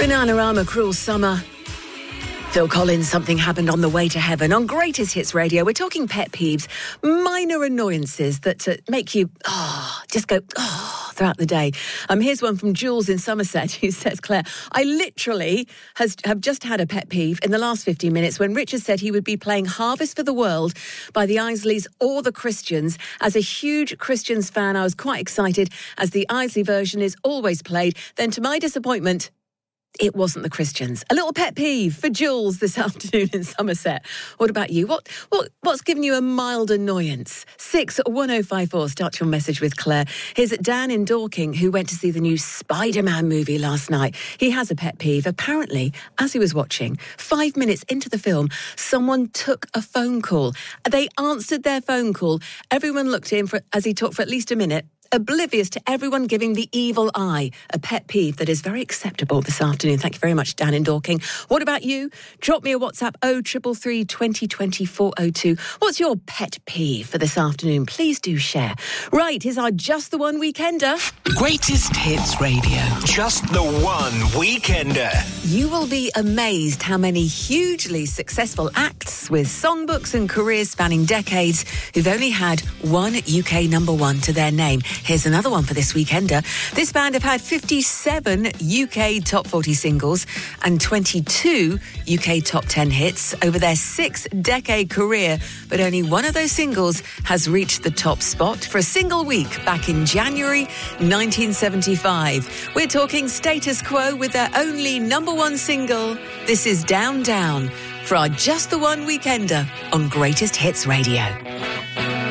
Bananarama, Cruel Summer. Phil Collins, Something Happened on the Way to Heaven. On Greatest Hits Radio, we're talking pet peeves, minor annoyances that make you just go throughout the day. Here's one from Jules in Somerset, who says, Claire, I literally have just had a pet peeve in the last 15 minutes when Richard said he would be playing Harvest for the World by the Isleys or the Christians. As a huge Christians fan, I was quite excited as the Isley version is always played. Then to my disappointment, it wasn't the Christians. A little pet peeve for Jules this afternoon in Somerset. What about you? What's given you a mild annoyance? 61054. Start your message with Claire. Here's Dan in Dorking, who went to see the new Spider-Man movie last night. He has a pet peeve. Apparently, as he was watching, 5 minutes into the film, someone took a phone call. They answered their phone call. Everyone looked at him as he talked for at least a minute, oblivious to everyone giving the evil eye. A pet peeve that is very acceptable this afternoon. Thank you very much, Dan in Dorking. What about you? Drop me a WhatsApp 0333 2020 402. What's your pet peeve for this afternoon? Please do share. Right, here's our Just the One Weekender. Greatest Hits Radio. Just the One Weekender. You will be amazed how many hugely successful acts with songbooks and careers spanning decades who've only had one UK number one to their name. Here's another one for this weekender. This band have had 57 UK top 40 singles and 22 UK top 10 hits over their 6-decade career, but only one of those singles has reached the top spot for a single week back in January 1975. We're talking Status Quo with their only number one single. This is Down Down for our Just the One Weekender on Greatest Hits Radio.